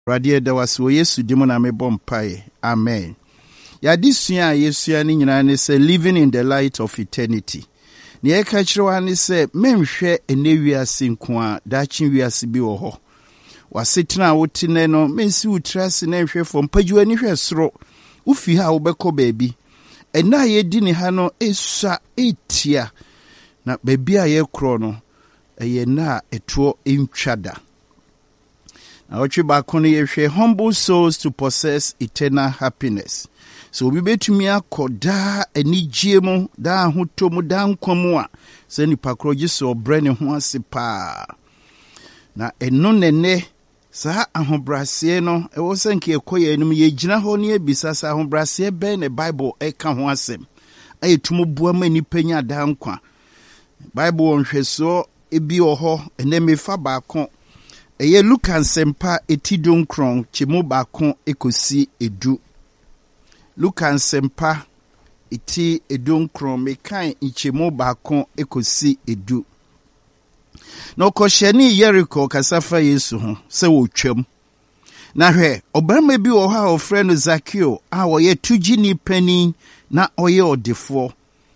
Radio da waso Yesu dimu na mebɔ mpae. Amen. Yadisua Yesua ni nyina ne sɛ living in the light of eternity. Ni eka kyerɛwa ne sɛ menhwɛ ene wiase nko a daakye wiase bi wɔ hɔ. Wasetena wote ne no mensi utrase na nhwɛ fo mpagiwa ni hwɛ soro. Ufi ha wobɛkɔ baabi. Ɛna yɛdi ne ha no esua etia. Na baabi a yɛkorɔ no ɛyɛ na ɛtoɔ ntwada. Na wɔtwe baako no yɛhwɛ humble souls to possess eternal happiness. So obi betumi akɔ daa anigye mu, daa ahotɔ mu, daa nkwa mu a sɛ nipa korɔ gye sɛ ɔbrɛ ne ho ase paa. Na ɛno nene saa ahobrɛaseɛ no ɛwɔ sɛ nka ɛkɔ yɛ anim yɛgyina hɔ ne yɛbisa sɛ ahobrɛaseɛ bɛn ne Bible ɛka ho asɛm ayɛ tumu boa ma nipa nya daa nkwa. Bible wɔnhwɛsoɔ ebi wɔ hɔ ɛnɛ mefa baako ɛyɛ Luka nsɛmpa etidonkron kyemu baako ekosi edu. Luka nsɛmpa eti edonkron mekan nkyemu baako ekosi edu. Na ɔkɔhyɛne Jericho kasafa Yesu ho sɛ wɔtwam. Na hwɛ ɔbarima bi wɔ hɔ a ɔfrɛ no Zakeo a ɔyɛ tugyini panin na ɔyɛ ɔdefoɔ.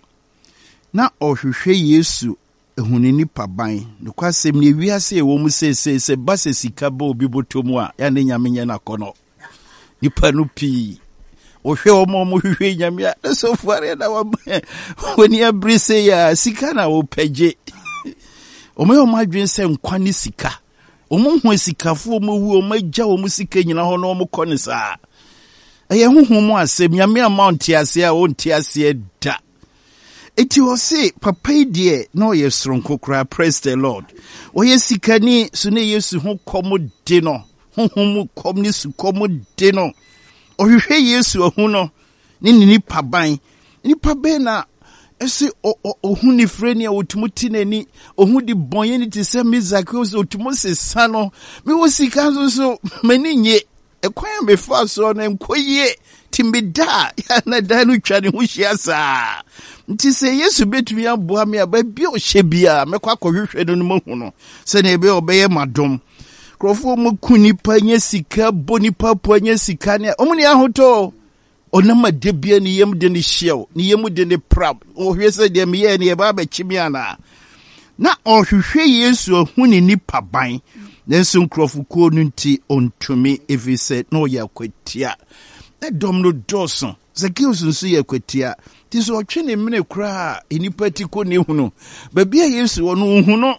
Na ɔhwehwɛ Yesu ehuni nipa ban no kwasɛm ne wiase ɛwɔ mu sɛ ba sɛ sika ba obi botomu a ya ne nyame nyɛ na kɔnɔ nipa no pii ohwɛ ɔmo hwehwɛ nyame a so fuare na woni abri sɛ ya sika na wo pagye ɔmo adwen sɛ nkwa ne sika ɔmo ho sikafo ɔmo wu ɔmo agya ɔmo sika nyina hɔ na ɔmo kɔ ne saa ɛyɛ huhu mu asɛm nyame amount ase a wonte ase da. Eti wose papa die na oyɛ soronko kra, praise the Lord. Oyɛ sikani so ne Yesu ho kɔm de no. Honhom kɔm ne su kɔm de no. Ohwehwɛ Yesu ahu no ne nipa ban. Nipa ban na ɛse ohu ni frɛ ni a otumu ti nani. Ohu di bonye ni te sɛ Zakeo otumu sesa no. Me wo sika so mani nye. Ekwan me fa so na nkoye timbida ya na danu twa ne ho hyia saa. Nti sɛ Yesu betumi aboa me aba bi o hye bia mekɔ akɔhwehwɛ no mu hu no sɛ na ebe obɛyɛ madom krofo mu kunipa nya sika bonipa po nya sika ne ɔmo ne ahotɔ onama de bia ne yem de ne hyew ne yem de ne prab ohwe sɛ de me yɛ ne eba bɛkyimi ana na ɔhwehwɛ Yesu ahu ne nipa ban nanso krofo ko no nti ontumi efi sɛ na ɔyɛ akwatia ɛdɔm no dɔso Zakeo nso yɛ akwatia tiso ɔtwe ne mene kura enipa ti ko ne hunu baabi a Yesu ɔno hu no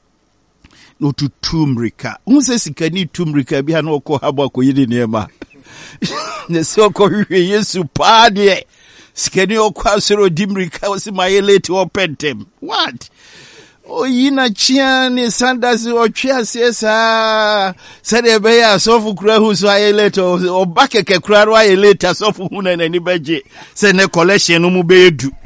no tutu mrika hu sɛ sikani tumrika bi ha na ɔkɔ habo akɔyɛ ne ma ne sɛ ɔkɔhwehwɛ Yesu paa deɛ sikani ɔkɔ asɔrɔ di mrika ɔsi ma yɛ late ɔpɛntɛm what oyi na chia ne sandasi ɔtwe aseɛ saa sɛdeɛ ɛbɛyɛ asɔfo kura hu so ayɛ late ɔba kɛkɛ kura no ayɛ late asɔfo hu na n'ani bɛgye sɛ ne collection no mu bɛyɛ du.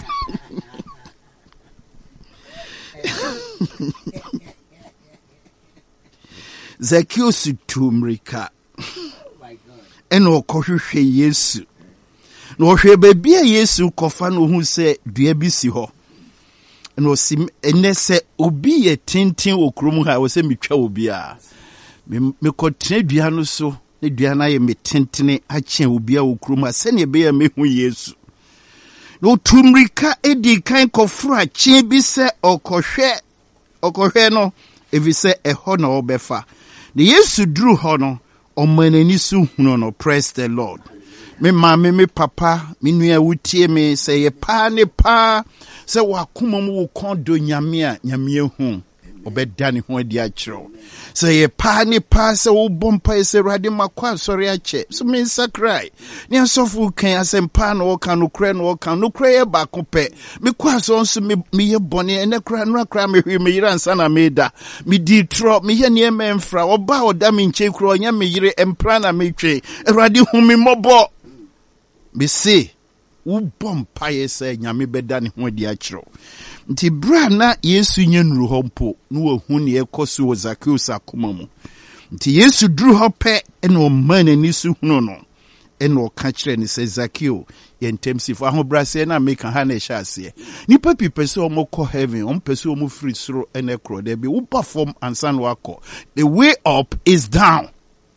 Zakeo sutu mrika ɛna ɔkɔhwehwɛ Yesu na ɔhwɛ baabi a Yesu kɔfa no hu sɛ dua bi si hɔ. No sim enese obi ye tintin okrom ha wo se metwa obi a me kɔtena dua no so ne dua na ye metentene akye obi a okrom ha se ne be ya mehu Yesu no tumrika edi kan kɔforo akye bi se ɔkɔhwɛ no evi se ɛhɔ na ɔbɛfa ne Yesu duru hɔ no ɔmanani so hunu no, praise the Lord. Me mama me papa me nua wutie me sɛ ye pa ne pa sɛ wakoma mu wo kondo nyame a nyame hu obɛda ne ho adi akyerɛw sɛ ye pa ne pa sɛ wo bompa sɛ Awurade makɔ asɔre akyɛ so me nsakrai ne asɔfo kan asɛmpa na wɔka no kra na wɔka no kra yɛ baako pɛ me kɔ asɔ nso me yɛ bɔne ene kra no kra me hwe me yira nsa na me da me di tro me yɛ ne me mfra ɔba ɔda me nkyɛ kra ɔnya me yire empra na me twe Awurade hu me mmɔbɔ me say wo bompa yesa nyame bɛda ne ho adi akyerɛw nti bra na Yesu nyenuru hɔ mpo no wahu ne ɛkɔso wɔ Zakeo sakoma mu nti Yesu duru hɔ pɛ ɛna ɔma n'ani so hunu no ɛna ɔka kyerɛ ne sɛ Zakeo yɛ ntɛm sifo ahobrɛaseɛ na meka ha na ɛhyɛ aseɛ nipa pipɛ sɛ ɔmo kɔ heaven ɔmo pɛ sɛ ɔmo firi soro ɛna ɛkorɔ da bi wo perform ansa na wakɔ the way up is down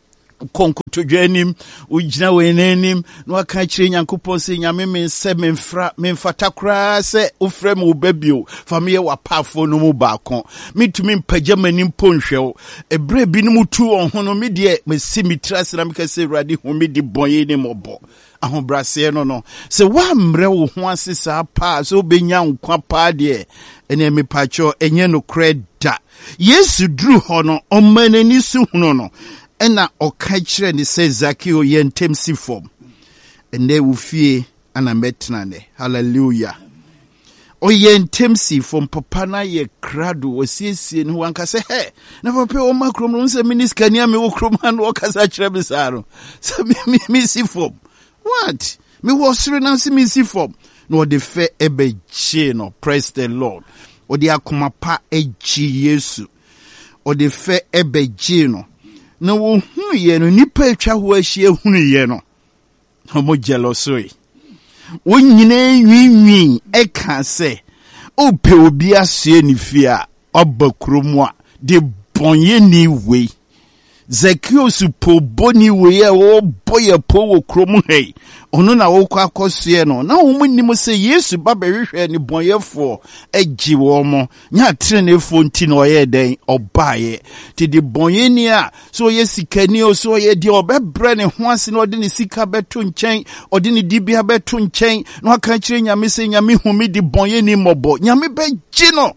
konkoto dwanim ujina wenenim no aka kire Nyankopɔn se nyame mense memfata kra se ofrɛ me ubabio famie wapafo no mu baako mitumi mpagya manim ponhwɛw ebre bi no mutu onhono me de mesi mitrase na meka se Awurade hu me di bɔnye ne mɔbɔ ahobrase no se wa mrɛ wo ho ase saa pa so benya nkwa pa de ene mepacho enye no kreda Yesu duru hɔ no ɔmanani su hunu no ena ɔka kyerɛ ne sɛ Zakeo yɛ ntɛm si fam ene wo fie ana metena ne hallelujah ɔyɛ ntɛm si fam papa na yɛ krado wɔsiesie no wanka sɛ he na papa o makrom no sɛ miniskania me wo krom an wɔkasa kyerɛ me saa no sɛ me si fam what me wo sere na sɛ me si fam no de fe ebegye no praise the Lord odi akoma pa egye Yesu odi fe ebegye no na wo hunu ye no nipa atwa ho ahie hunu ye no homo jealousy wo nyina nwinwin eka se ope obi asie ni fia obakromu a de bonye ni we Zakeo supo boni we ya wo boye po wo krom hei ono na wo kwa akosue no na wo munnim se Yesu ba behwehwe ni bonyefo agi wo mo nya trenefo nti na oye den obaye ti de bonye ni a so ye sikani o so ye de obebre ne ho ase na ode ne sika beto nchen ode ne dibia beto nchen na aka kire nyame se nyame humi de bonye ni mobo nyame begye no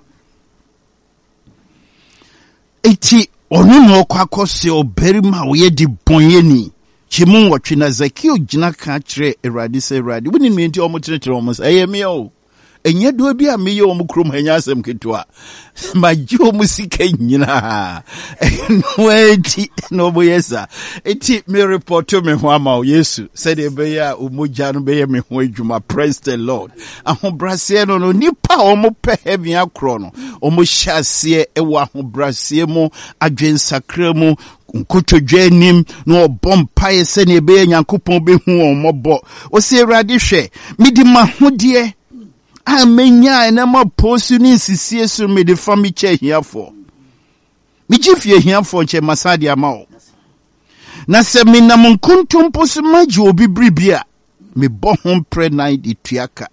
eti ono no kwa kose oberima wo ye di bonyeni chimu wotwe na Zakeo gina ka kire Awurade se Awurade woni me nti omoteretere omo eye me o enye do bi a me ye omo krom hanya asem ketua magye omo sika nyina no eti no boyesa eti me report me ho ama Yesu said e be ya omogya no be ye me ho adwuma praise the Lord ahobrase no nipa omo pe heaven akro no omo hyase e wa ahobrase mu adwensakra mu nkotodwanim no obompae se ne be Nyankopɔn be hu omobo o se Awurade hwɛ midi mahode amenya na ma posu ni sisie so me de fami che hiafo mi gifie hiafo che masade ama o na se me na monkontom posu maji obi bribia me bo ho pre night ituaka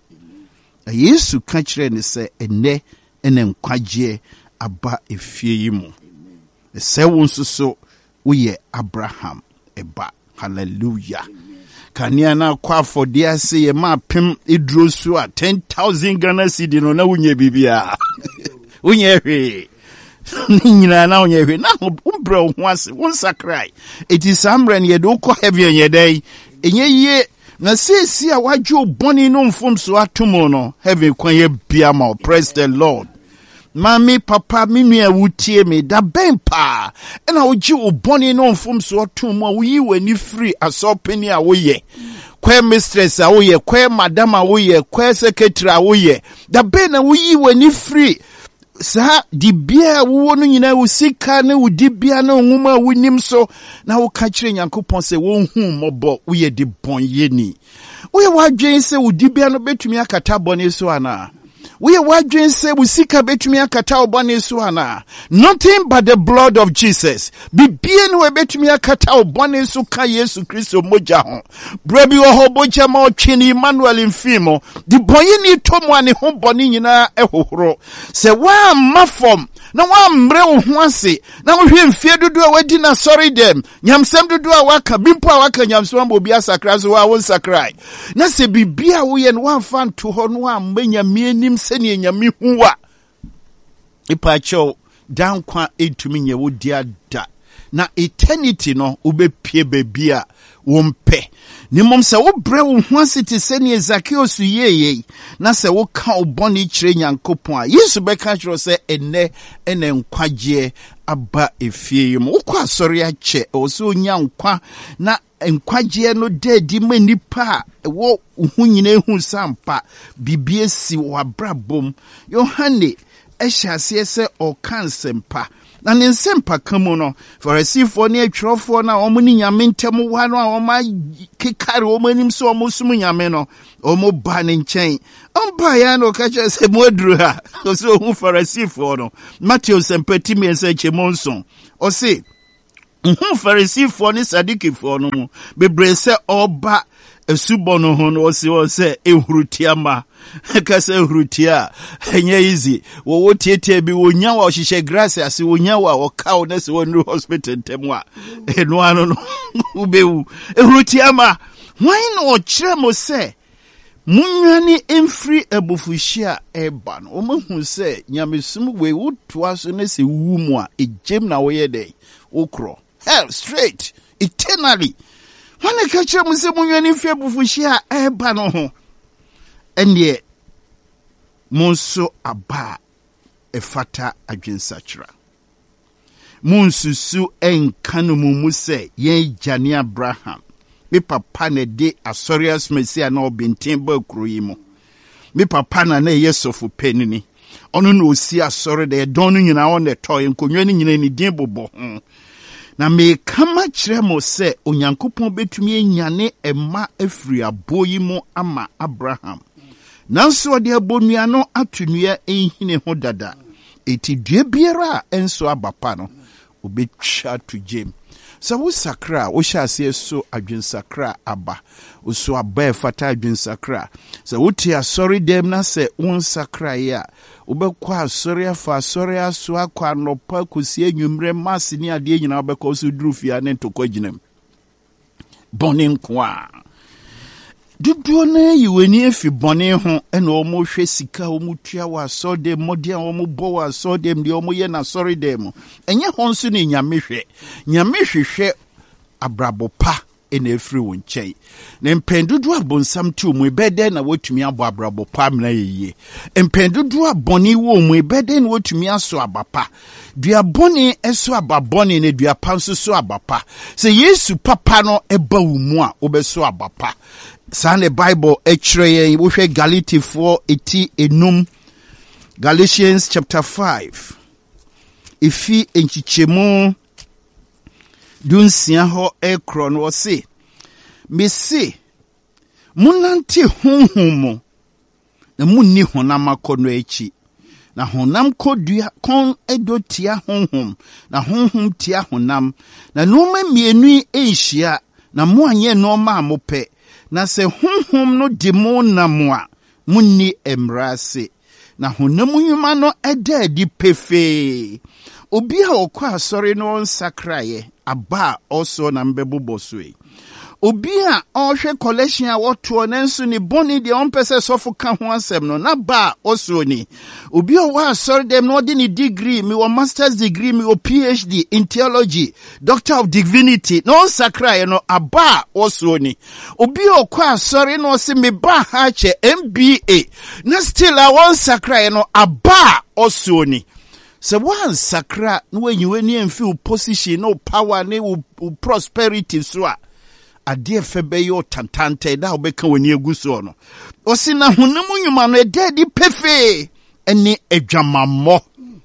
Yesu ka kire ne se ene nkwagye aba efie yi mu se wo nsoso uye Abraham eba hallelujah kania na kwa fodia se ye ma pem edro so a 10,000 Ghana cedi no na wunye bibia wunye hwe nyina na wunye hwe na umbre ho ase won sakrai it is amran ye do ko heaven ye dai enye ye na sesi a waje oboni no mfom so atomo no heaven kwan ye bia ma praise the Lord Mami papa mimi a wutie me da bempa ena oji oboni no mfom so otum a wuyi wani free asopeni a woye kwe mistress a woye kwe madam a woye kwe secretary a woye da be na wuyi wani free sa di bia wo no nyina wo sika ne wo di bia na nwuma wonim so na wo ka kire Nyankopɔn se wo hu mɔbɔ wo ye di bonye ni wo ye wadwen se wo di bia no betumi akata bɔne so ana we are waging say we seek a betumi akata obane so ana nothing but the blood of Jesus bibie no betumi akata obane so ka Yesu Kristo moja ho brebi wo hobocha ma otwini Emmanuel mfimo di boye ni tomu ane ho bone nyina ehohoro se wa mafom na wa mre wo ho ase na wo hwe mfie dodo a wadi na sorry dem nyamsem dodo a waka bimpo a waka nyamsem obi asakra so wa won sakrai na se bibia wo ye no wa fan to ho no amanya mienim sene nyame huwa ipacho dankwa etumi nye wo dia da na eternity no ubepie bebia wo mpe ni mom se wo bre wo ho asete sene Zakeo su yeye na se wo ka oboni kire Nyankopɔn a Yesu beka kire se ene nkwagye aba efie mu wo kwa sori ache o so nya nkwa na nkwagye no dedi manipa wo hu nyina hu sampa bibie si wabrabom Yohane ehyase se o kansempa na ne nsempa kamu no Farisifo ne atwerofo na omo ni nyame ntem wa no a omo kekare omo anim so omo sum nyame no omo ba ne nchen ompa ya no ka che se modru ha so hu Farisifo no Matthew sempati me se chemonson o se Pharisee for ni Sadiki for no bebre se oba esubo no ho no se ehurutiama kase ehurutia enye easy wo tietie bi wonya wa ohihye grass ase wonya wa wokaw na se wonu hospital temwa eno ano no ubewu ehurutiama why no kire mo se munwani emfiri abufuhia eba no omahu se nyamesum we wotoa so na se wumu a ejem na wo ye dey okro hell straight eternally. When I catch him, say, when you fear before share a bano, and yet, Monso aba a fata against Sachra. Monsusu en kanumu muse, ye Jania Abraham. Me papa ne de Asorias Messia no bin timber cruimo. Me papa na ne yesofu penini. Onu no si asore de donu nyina on the toy and kunyani nyina ni dimbo. Na me kama kyerɛ mo sɛ Onyankopɔn betumi anyane ɛma afiri aboyi mu ama Abraham. Nanso ɔde abonua no atunua ehine ho dada. Eti dua biara enso abapa no obetwa to gem. Sɛ wo sakra wo hyase so adwensakra aba. Wo so aba fata adwensakra. Sɛ wo te asɔre dem na sɛ won sakra ya wobɛkɔ asɔre afa asɔre aso akɔ anɔpa kosi anwummerɛ mase ne adeɛ nyina wobɛkɔ so duru fia ne ntokɔ gyinam bɔne nko a dodoɔ na yiwani afi bɔne ho ɛna ɔmo hwɛ sika ɔmo tua wɔ asɔre dem mmɔden a ɔmo bɔ wɔ asɔre dem deɛ ɔmo yɛ na asɔre dem ɛnyɛ hɔ nso ne nyame hwehwɛ abrabɔ pa ɛna afiri wo nkyɛn na mpendodo abonsam ti omu ebɛdɛ na wotumi abɔ abrabɔ pa mna yeye mpendodo abɔne wo omu ebɛdɛ na wotumi aso abapa dua bɔne ɛso ababɔne na dua pa nso so abapa sɛ Yesu papa no ɛba wo mu a wobɛso abapa saa ne Bible ɛkyerɛ yɛn wohwɛ Galatifoɔ eti enum Galatians chapter 5 ifi enchichemu dunsia ho ekro no se mese munante honhom na munni honam akono echi na honam kodua kon edotia honhom na honhom tia honam na noma mienu ehia na mo anye noma amope na se honhom no di mo na mo a munni emrase na honam nwuma no eda di pefe obi a okwa asɔre no nsakraye aba also na mbɛbobɔ so yi obi a ɔhwɛ collection a wɔtoɔ nanso ne bɔne deɛ ɔmpɛ sɛ sɔfo ka ho asɛm no na ba also ni obi a wɔ asɔre dem na ɔde ne degree me wɔ master's degree me wɔ PhD in theology doctor of divinity na ɔnsakraye no aba also ni obi a ɔkɔ asɔre na ɔse me ba ha kyɛ MBA na still a wɔnsakraye no aba also ni so one sakra no when you feel position no power no prosperity so a dear febe yo tantante da obeka wani aguso no o si na honam nwuma no dedi pefe ene adwamammo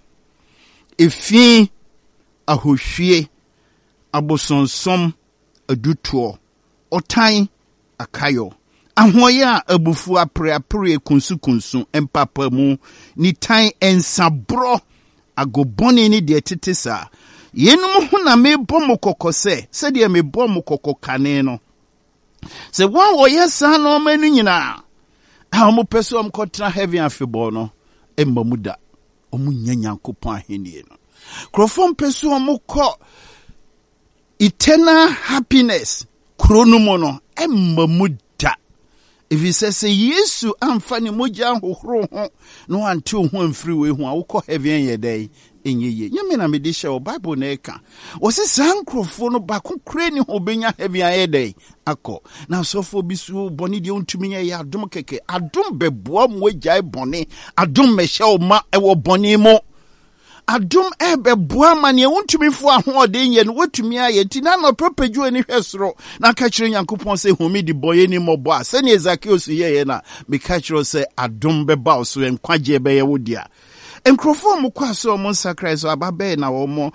efi ahohwie abosonsom adutuo otan akayo ahoye a abufu apre kunsu empapa mu ni tan ensabro agoboni ni de tetesa yenum ho na mebɔ mo kokose se de mebɔ mo kokokane no se wan wo yesa no manu nyina a mo peso am kotra heaven afebɔ no emma muda omu nyanyankopɔn ahenie no krofom peso am kɔ eternal happiness kronomo no emma muda. If he says, Yesu amfani moja hohoro ho no ante ho amfiri we ho a wokɔ heaven ye day enye nyame na mede hyɛ o Bible na eka o se sankrofo no ba kokre ni ho benya heaven ye day akɔ na sofo bi so bɔne de ontumi ye adom keke adom beboa mo agyae bɔne adom mehyɛ o ma ɛwɔ bɔne mo adom beboa ma ne wontumi fo ahoɔde nye no wotumi aye ti na no propagyo ani hwɛsoro na ka kyerɛ Nyankopɔn sɛ homi di boye ni mɔbɔ a sɛ ne Zacchaeus yeye na me ka kyerɛ sɛ adom bɛba so enkwagye bɛyɛ wodia enkrofo mo kwa so mo sakra so ababe na omo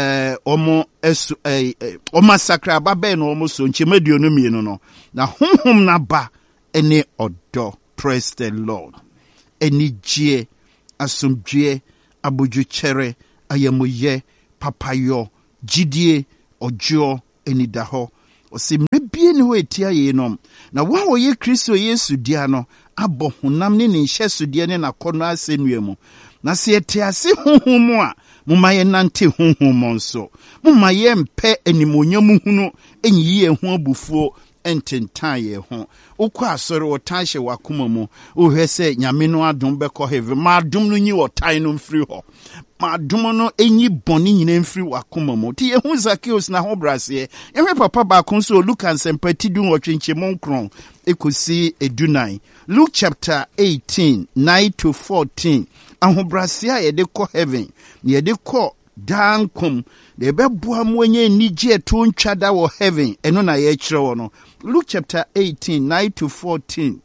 sakra ababe na omo so nchemaduo no mienu no na honhom na ba ene odo. Praise the Lord. Eni gie asomdue aboju chere ayamoye papayo jidie ojo enida ho osi mebie ni ho etia ye nom na wa oye Kristo Yesu dia no abɔ honam ne ne nhyeso dia ne nakɔno asɛnnua mu na se etiase honhom a mumma ye nante honhom nso mumma ye mpɛ animonyam hunu enyi ye ho abufuo ententan ye ho ukwa asɔre wotan hye wakoma mu ohwɛ sɛ nyame no adom bɛkɔ heaven ma adom no nyi wotan no mfiri hɔ ma adom no enyi bɔne nyina mfiri wakoma mu ti ye hu Zacchaeus na ho brase ehwe papa ba kon so Luke ansempati du wɔtwenkyem nkron ekosi edunan Luke chapter 18 9 to 14 ahobrase a yɛde kɔ heaven yɛde kɔ dankom de bɛboa mu enye nigye to ntwada wɔ heaven eno na yɛkyerɛ wɔ no Luke chapter 18 9 to 14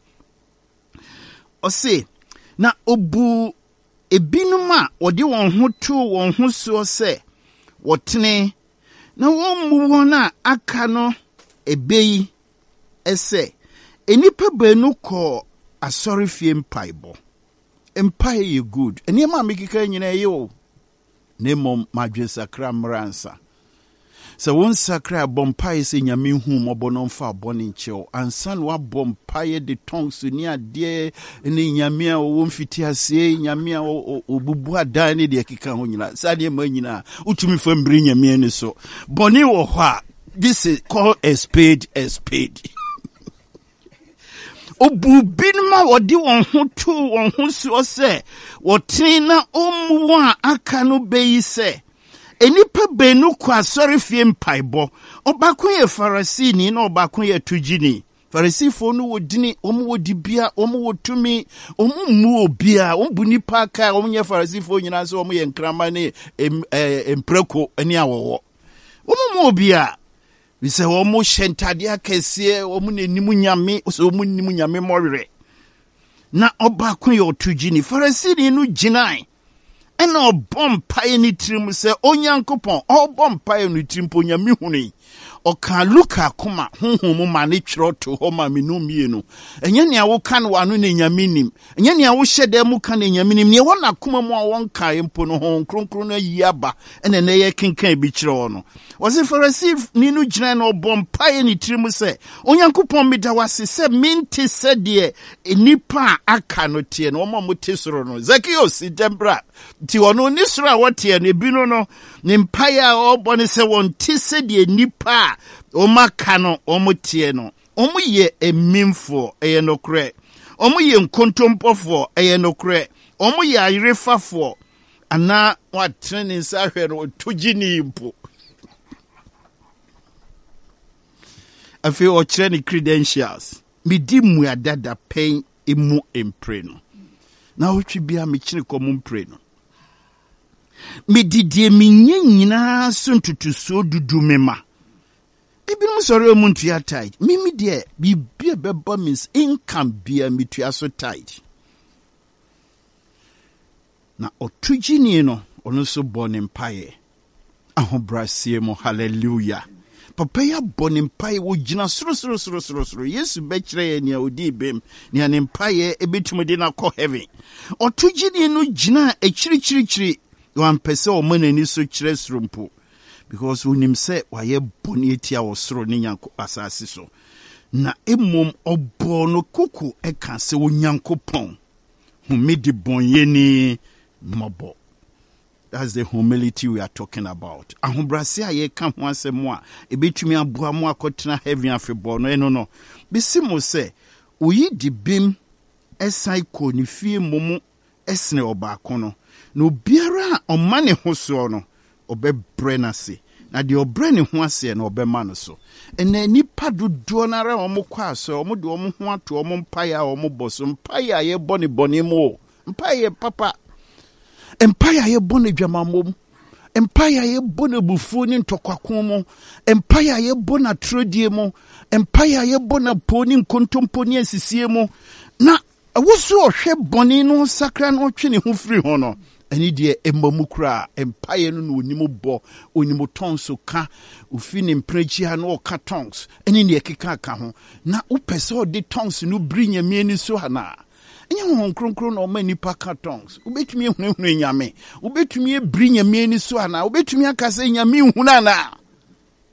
ɔse na obu ebinum a wɔde wɔn ho to wɔn ho so sɛ wɔtene na wɔn mu wɔn a aka no ebeyi ɛsɛ enipa baanu kɔ asɔre fie mpaebɔ mpae yɛ good enema a mekeka nyina yɛ o ne mom madwe sakra mransa sɛ won sakra bompae sɛ nyame hu mɔbɔ no mfa bɔne nkyɛw ansa no abompae de tongues ni ade ne nyame a wo mfiti ase nyame a obubu adan ne de keka ho nyina sade ma nyina utumi fa mbiri nyame ne so bɔne wɔ hɔ a this is called a spade obu binma wodi won ho to won ho so se wotin na omu a aka no beyi se enipa benu kwa asɔre fie mpaebɔ ɔbako yɛ Farisini na ɔbako yɛ tugini Farisifo no wodini omu wodi bia omu wotumi omu mu obia omu nipa ka omu nyɛ Farisifo nyina so omu yɛ nkrama ne empreko ani awowo omu mu obia Bise omu shentade akɛseɛ omu nenimu nyame so omu nimu nyame mɔwerɛ na ɔbako yɛ otugini Farisini no gyinae ɛna ɔbɔ mpae ne tirim sɛ Onyankopɔn ɔbɔ mpae no tirim po nyame huni ɔka Luka koma honhom ma ne twerɛ to hɔ ma menu mienu ɛnyɛ nea wo kan wano ne nyame nim ɛnyɛ nea wo hyɛda mu kan ne nyame nim ne wɔ na koma mu a wɔn kae mpo no ho kronkron no yi aba ɛna na yɛ kenkan bi kyerɛ wɔ no wɔse Farisi ni no gyina na ɔbɔ mpae ne tirim sɛ Onyankopɔn meda wase sɛ mente sɛ deɛ nipa aka no tie no ɔma mo te soro no Zacchaeus dembra ti ɔno ni soro a wɔte no ebi no ne mpae a ɔbɔ ne sɛ wɔn te sɛ deɛ nipa Omaka no omutie no omu ye emimfo eye nokre omu ye nkontompofo eye nokre omu ye ayirefafo ana watrene nsa hwe no tugini mpo afi o kire ni credentials midi mu adada pen emu empre no na otwi bia me kire komu mpre no mididie minye nyina so ntutuso dudu mema Ibinum sorry omuntu ya tight. Mimi de bibia beba means income bia mitua so tight. Na otugini no ono so bɔ ne mpae. Ahobrasie mo hallelujah. Papa ya bɔ ne mpae wo gina soro. Yesu bɛkyerɛ ye nea odi bem. Nea ne mpae ebetum de na kɔ heaven. Otugini no gina ekyirikyirikyiri. Wan pese o manani so kyerɛ sorompo. Because unim se waye boni etia osoro ne nyanko asase so na emom obo no kuku eka se Onyankopon humidi bonye ni mobo. That's the humility we are talking about. Ahobrase aye ka ho asem a ebetumi aboa mo akotena heaven afebo no eno no bisimo se oyi di bim esai ko ni fie momu esne obako no no biara omane ho so no obebre na se na de obre ne ho ase na obema no so ena nipa dodo na ra omo kwa aso omo de omo ho ato omo mpae a omo boso mpae a ye bone mo mpae papa mpae a ye bone dwamamom mpae a ye bone bufuo ni ntokwako mo mpae a ye bone atrodie mo mpae a ye bone poni nkontompo ni asisie mo na woso ohwe bone no sakra no twe ne ho firi ho no ani de embamukra empaye no no onimu bɔ onimu tonso ka ofini mprechia no ka tongs ani ne keka ka ho na upese o de tongs no brinya mieni so hana enye ho kronkron no ma nipa ka tongs ubetumi ehunu nyame ubetumi brinya mieni so hana ubetumi akasa nyame hunu ana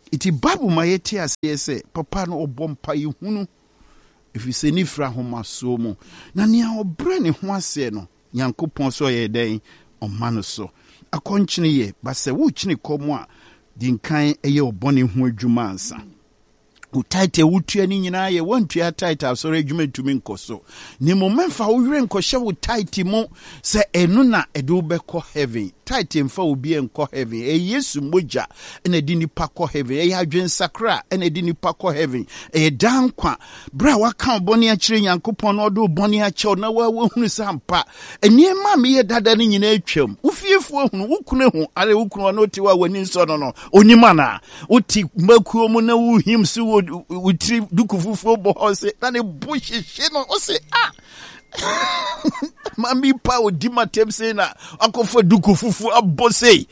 iti Bible ma yeti ase se papa no obɔ mpae hunu efise ni fra homa so mu na nea obre ne ho ase no Nyankopɔn so yɛ den ɔma no so akɔnkyene ye ba sɛ wo kyene kɔm a dinkan ɛyɛ ɔbɔne ho adwuma ansa wo title wotua ni nyinaa ye wantua title asɔre adwuma ntumi nkɔ so ne momemfa wo were nkɔhyɛ wo title mu sɛ ɛno na ɛde wo bɛkɔ heaven title mfa obi nkɔ heaven Yesu mogya ɛna di nipa kɔ heaven adwen sakra ɛna di nipa kɔ heaven dankwa bra waka bɔne akyerɛ Nyankopɔn na ɔde bɔne akyɛw na wahunu sampa eniema meyɛ dada ne nyinaa atwam wofiefo hunu wokunu ho are wokunu no ti wa wani nsɔ no onima na woti makuo mu na wohim so wotri duku fufuo bɔ hɔ se na ne bo hyehye no o se mami pa odi matem se na akɔfa duku fufuo abɔ se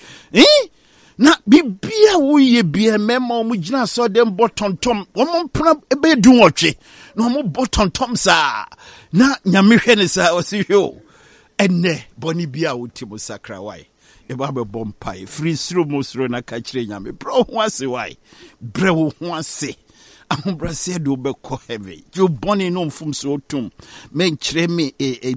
na bibia wo ye bia mema mu gyina so dem botontom wo mo mpra ebe du nwɔtwe na mo botontom sa na nyame hwɛ ne sa o se hwɛ enne boni bia wo ti mo sakra wai eba be bompai free sro mo sro na ka kyerɛ nyame bro ho ase wai bre wo ho ase ahobrase de obekɔ heaven you born in no mfum so otum men kyerɛ me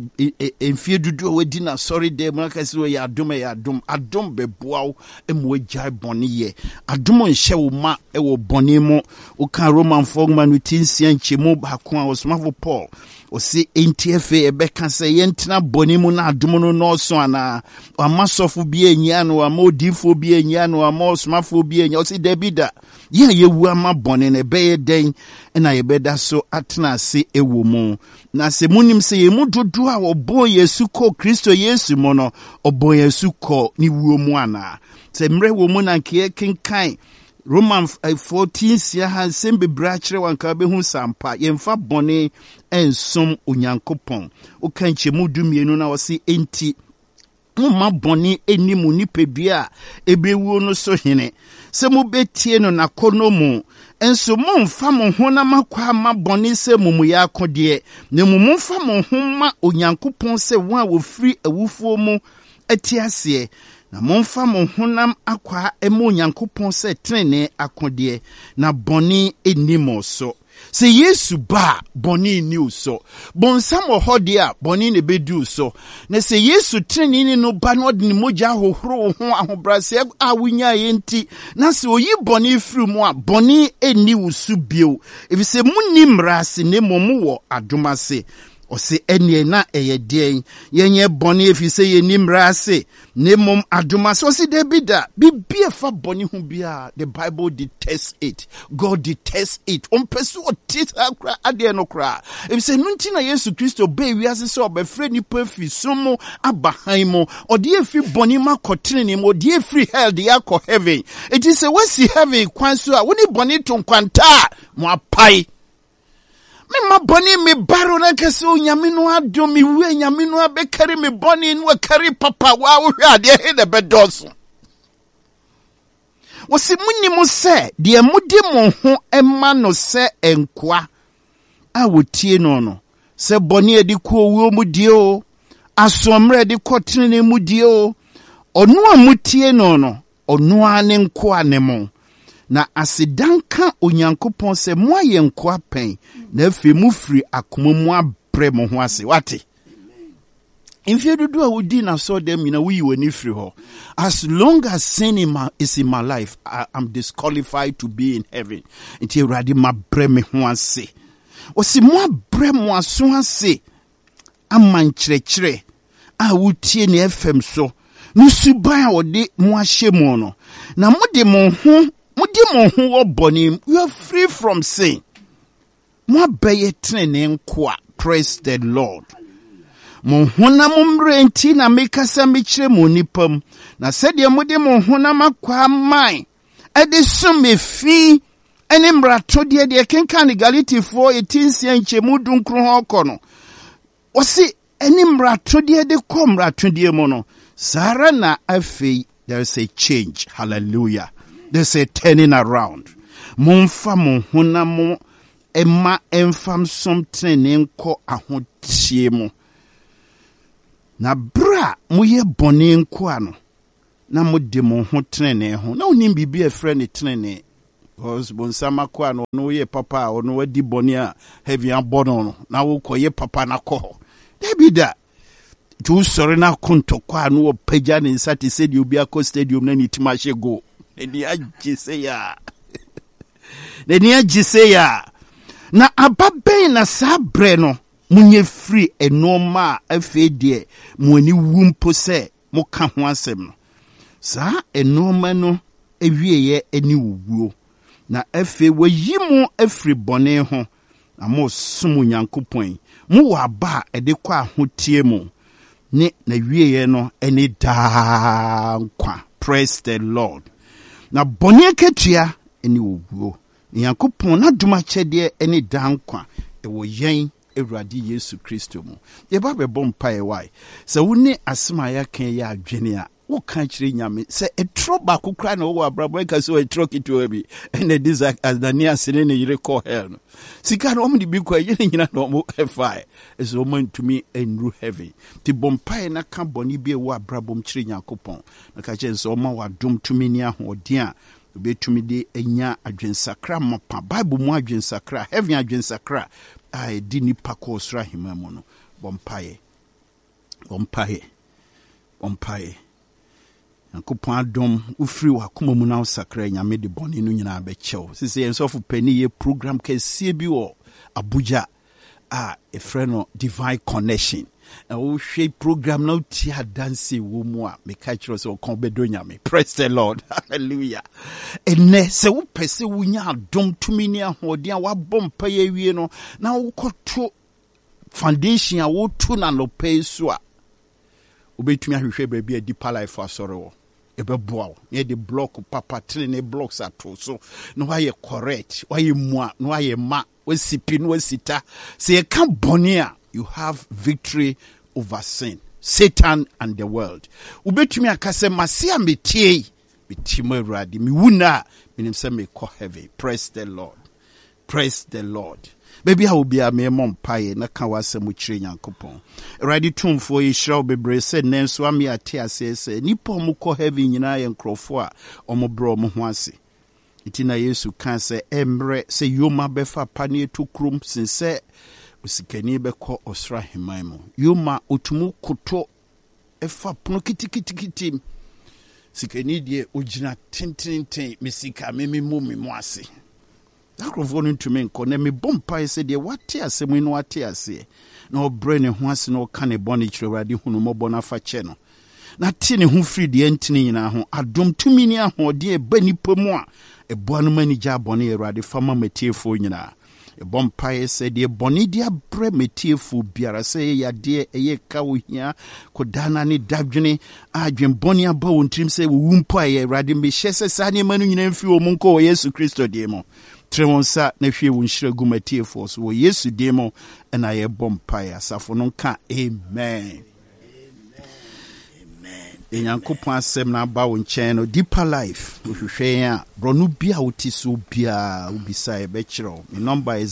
emfie dudu wadi na sorry dem na ka se yɛ adom beboaw emu agya bɔne yɛ adom nhyɛ wo ma ɛwɔ bɔne mu wo ka Roman fogma no tinsia nkyemu baako a osomafo Paul o se NTFA ebeka se yentina bɔne mu na adom no nɔɔso ana amasɔfo bi enya no amodifo bi enya no amosomafo bi enya o se Debida ye wu ama bɔne ne bɛyɛ den na yɛbɛda so atena ase ewo mu na sɛ munim sɛ yɛ mu dodo a ɔbɔ Yesu kɔ Kristo Yesu mu no ɔbɔ Yesu kɔ ni wuo mu ana sɛ mmerɛ wo mu na nke kenkan Roman 14 sia hansem bebra kyerɛ wanka behu sampa yɛmfa bɔne ensom Onyankopɔn o kan kyemu dumienu na wɔse enti ma bɔne enimu nipa bia ebewuo no so hene sɛ mu betie no nakono mu enso mo mfa mo ho na makwa ma bɔne sɛ mumuya akode na mumfa mo ho ma Onyankopɔn sɛ wɔn a wofiri awufuo mu atiaseɛ na momfa mo honam akwa emu Onyankopɔn sɛ trene akode na bɔne enimo so se Yesu ba bɔne ni uso bonsam hɔ a bɔne ne bedu so na se Yesu trene ni no ba no de mogya hohoro ho ahobrase a wunya yenti na se oyi bɔne firi mu a bɔne eni usu bio efise munni mrase ne momu wɔ adomase ɔse ɛneɛ na ɛyɛ den yɛnyɛ bɔne efise yɛni mrase ne mom adomase ɔse Debida bibia fa bɔne ho bia the Bible detests it God detests it ɔmpɛso ɔte akra adeɛ no kra efise no nti na Yesu Kristo ba wiase sɛ ɔbɛfrɛ nipa fi somo abahan mu ɔde efi bɔne ma kɔtrene mu ɔde efi hell de akɔ heaven it is a wasi heaven kwan so a woni bɔne to nkwanta mo apai me ma bɔne me baro na kese onyame no adom me wu nyame no abɛkari me bɔne no akari papa wa wo hwɛ ade he de bɛdɔso wɔsi munim sɛ de mudi mo ho ɛma no sɛ enkoa a wotie no no sɛ bɔne adi kɔ owuo mu die o asomre adi kɔ trene mu die o ɔno a mutie no no ɔno a ne nkoa ne mo na asidanka Onyankopɔn sɛ mo ayɛ nkoa pɛn na afi mu firi akoma mu abrɛ mo ho ase wate mfie dodo a wodi na so dem na wuyi wani firi hɔ as long as sin is in my life I'm disqualified to be in heaven nti Awurade ma brɛ me ho ase osi mo abrɛ mo aso ase aman kyerɛkyerɛ a wotie ne FM so no suban a wɔde mo ahyɛ mu no na mode mo ho wɔ bɔne you are free from sin mo abɛyɛ trene nkoa praise the Lord mo honam mmerɛ nti na mekasa mekyerɛ mo nipam na sɛdeɛ mode mo honam akwa man ɛde so mefi ɛne mmarato deɛ kenka ne Galatifoɔ etinsia nkyɛmu dunkro ho kɔ no wɔse ɛne mmarato deɛ de kɔ mmarato deɛ mu no sara na afei there is a change hallelujah there's a turning around momfa mo honam emma enfam something nkɔ ahotie mu na bra moyɛ bɔne nko ano na mode mo ho trene ho na onim bibia frɛ ne trene Because bonsama kwa no ye papa or no di bonia heavy and bono na wo koye papa na ko. Debi da. Tu sori na konto kwa no pagya ne nsa te said you be a stadium na ni timashe go. Eni agise ya. Eni agise ya. Na ababen na sabre no munye free enoma afedie mu ani wumpo se mo ka ho asem no. Sa enoma no ewieye eni wuwo. Na efe wayi mu afri bone ho na mo som Nyankopon mo wa ba ede kwa ahotie mu ne na wieye no eni da nkwa. Praise the Lord. Na bone ketua eni wuwo. Nyankopon na duma chede eni da nkwa ewo yen Ewurade Yesu Kristo mu. Ye ba be bom pae wai. Se woni asema ya kan ya adwene a wo kan kire nyame se etro ba kokra na wo abrabo ka so etro kitu bi ene disa Anania sene ne yire call hell no. Sika no omdi bi kwa yene nyina no mo efai. Eso man to me enru heaven. Ti bom pae na kan boni bi wo abrabo m kire Nyankopon. Na ka che so ma wadom to me ni ahoden a obetumi de enya adwensakra mapa Bible mu adwensakra heaven adwensakra a di nipa ko sra hima mu no bompae Nyankopon adom ufiri wakoma mu na usakra nyame de boni no nyina abechew sisi ensofu pani ye program kesie bi wo Abuja a efreno divine connection o hwe program na uti adanse wo mu a meka kiro se okon bedo nyame. Praise the Lord. Hallelujah. Ene se wo pese wunya adom tumi ni ahoden a wabom pa ye wie no na wo koto foundation a wo tu na no pay so a obetumi ahwehwe ba bi a deeper life asore wo ebeboa ne de block papa trene blocks ato so no why correct why mua no why ma wasipi no wasita se ye kan boni a you have victory over sin, Satan and the world. Ubetumi akase masia metie bitimo Ewurade mi wuna minim se me ko heavy. Praise the Lord. Praise the Lord. Baby how be a me mom paye na kan wasem kire Nyankopon. Ewurade tumfo yi hira obebre se nenso ami ate ase se nipa mo ko heavy nyina ye nkrofo a omobro mo ho ase. Itina Yesu kan se emre se yoma befa pane to krum sinse usikani beko osra himaimo yoma otumu koto efa pono kitikiti sikani die ogina tintintin misika memu ase akrofo no ntumi nko na me bompa ese die wate asemu no wate ase na obre ne ho ase na oka ne bone kire Awurade hunu mo na fa che no na ti ne ho firi die ntini nyina ho adom tumi ni ahode e bani pomu a eboa no mani gya bone Awurade fama matiefo nyina Bompaye said, "Dear Bonidia bre metiefu biara say ya dear eye kawuhia kodana ni dabjuni ajwen bonia ba wontrim say wumpa ye rade me hyese sane manu nyina mfi omunko wo Yesu Kristo demo tremonsa na hwe wonhyira gumatiefu so wo Yesu demo na ye bompaye asafo no ka amen. Nyankopon asem na ba wo nchen no deeper life wohwehwe a bronu bia wotiso bia ubisa e be kiro. My number is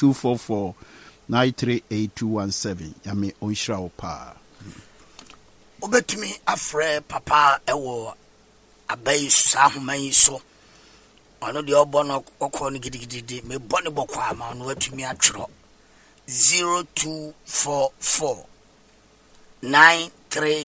0244938217 yame onhira wo pa obetumi afre papa ewo abai sa homan so ono de obono okọ no gidigidi me bone bokọ ama no watumi atwero 024493